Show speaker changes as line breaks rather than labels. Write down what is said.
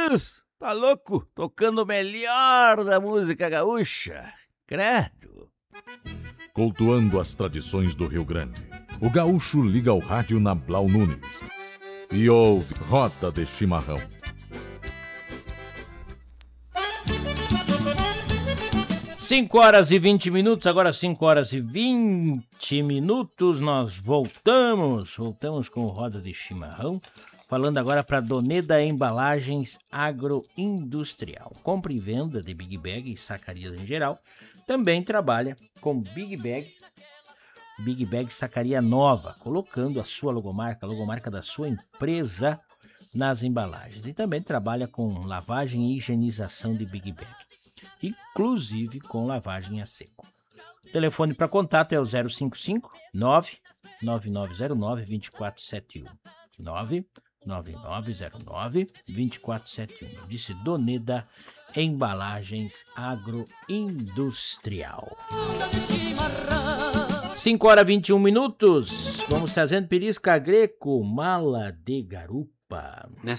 Luiz, tá louco? Tocando o melhor da música gaúcha. Credo.
Cultuando as tradições do Rio Grande, o gaúcho liga o rádio na Blau Nunes e ouve Roda de Chimarrão.
5h20, agora 5h20, nós voltamos com o Roda de Chimarrão, falando agora para Doneda Embalagens Agroindustrial. Compra e venda de Big Bag e sacarias em geral. Também trabalha com Big Bag Sacaria Nova, colocando a sua logomarca, a logomarca da sua empresa nas embalagens. E também trabalha com lavagem e higienização de Big Bag, inclusive com lavagem a seco. O telefone para contato é o 055 99909 2471. 99909 2471. Disse Doneda Embalagens Agroindustrial. 5h21. Vamos fazendo Perisca Greco, Mala de Garupa.
Nessa